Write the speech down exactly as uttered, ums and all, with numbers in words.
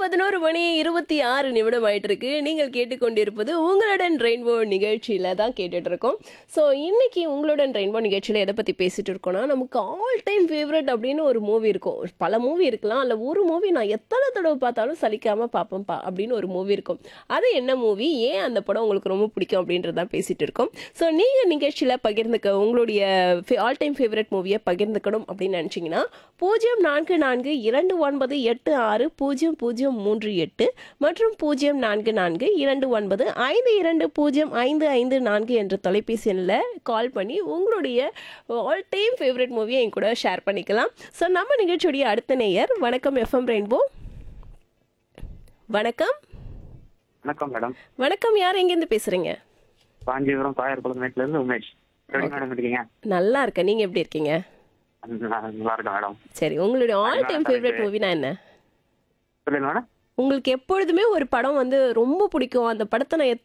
பதினொரு மணி இருபத்தி ஆறு நிமிடம் ஆயிட்டு இருக்கு. நீங்கள் கேட்டுக்கொண்டிருப்பது உங்களுடன் ரெயின்போ நிகழ்ச்சியில தான் கேட்டுட்டு இருக்கோம். ஸோ இன்னைக்கு உங்களுடன் ரெயின்போ நிகழ்ச்சியில எதை பத்தி பேசிட்டு இருக்கோம்னா, நமக்கு ஆல் டைம் ஃபேவரட் அப்படின்னு ஒரு மூவி இருக்கும். பல மூவி இருக்கலாம். அல்ல ஒரு மூவி நான் எத்தனை தடவை பார்த்தாலும் சலிக்காம பார்ப்பேன்ப்பா அப்படின்னு ஒரு மூவி இருக்கும். அது என்ன மூவி? ஏன் அந்த படம் உங்களுக்கு ரொம்ப பிடிக்கும் அப்படின்றதான் பேசிட்டு இருக்கோம். ஸோ நீங்க நிகழ்ச்சியில பகிர்ந்துக்க உங்களுடைய ஆல் டைம் ஃபேவரட் மூவியை பகிர்ந்துக்கணும் அப்படின்னு நினைச்சீங்கன்னா பூஜ்ஜியம் நான்கு நான்கு இரண்டு ஒன்பது எட்டு ஆறு பூஜ்ஜியம் பூஜ்ஜியம் மூன்று எட்டு மற்றும் பூஜ்ஜியம் நான்கு நான்கு இரண்டு ஒன்பது ஐந்து இரண்டு பூஜ்ஜியம் ஐந்து ஐந்து நான்கு என்ற தொலைபேசி எண்ணில் கால் பண்ணி உங்களுடைய ஆல் டைம் ஃபேவரட் மூவியை என் கூட ஷேர் பண்ணிக்கலாம். ஸோ நம்ம நிகழ்ச்சியுடைய அடுத்த நேயர். வணக்கம் எஃப்எம் ரெயின்போ. வணக்கம். வணக்கம் மேடம். வணக்கம். யார் எங்கேருந்து பேசுறீங்க? காஞ்சிபுரம் காயர்குளம் மேட்ல இருந்து உமேஷ். எப்படி மேடம் இருக்கீங்க? நல்லா இருக்கேன். நீங்க எப்படி இருக்கீங்க? நான் நல்லா இருக்கேன் மேடம். சரி, உங்களுடைய ஆல் டைம் ஃபேவரட் மூவினா என்ன? சொல்லுங்க மேடம். உங்களுக்கு எப்பொழுதுமே ஒரு படம் வந்து ரொம்ப பிடிக்கும், அந்த படத்தை நான்